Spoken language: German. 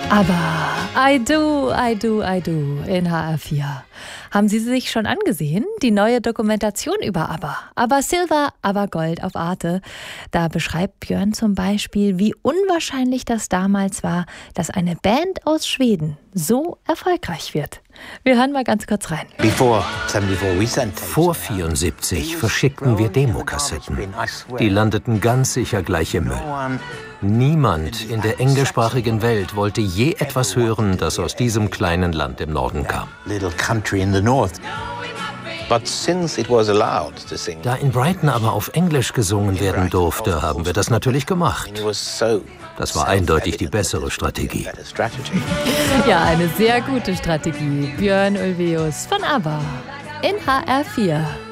Aber I do in HR4. Haben Sie sich schon angesehen? Die neue Dokumentation über ABBA. ABBA Silver, ABBA Gold auf Arte. Da beschreibt Björn zum Beispiel, wie unwahrscheinlich das damals war, dass eine Band aus Schweden so erfolgreich wird. Wir hören mal ganz kurz rein. Vor 1974 verschickten wir Demokassetten. Die landeten ganz sicher gleich im Müll. Niemand in der englischsprachigen Welt wollte je etwas hören, das aus diesem kleinen Land im Norden kam. Da in Brighton aber auf Englisch gesungen werden durfte, haben wir das natürlich gemacht. Das war eindeutig die bessere Strategie. Ja, eine sehr gute Strategie. Björn Ulvaeus von ABBA in HR4.